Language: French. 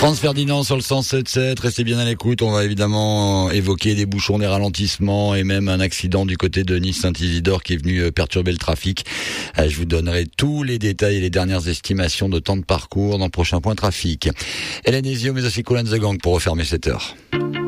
Franz Ferdinand sur le 107.7, restez bien à l'écoute, on va évidemment évoquer des bouchons, des ralentissements et même un accident du côté de Nice-Saint-Isidore qui est venu perturber le trafic. Je vous donnerai tous les détails et les dernières estimations de temps de parcours dans le prochain point trafic. Hélène Ezio, mais aussi Kool and the Gang pour refermer cette heure.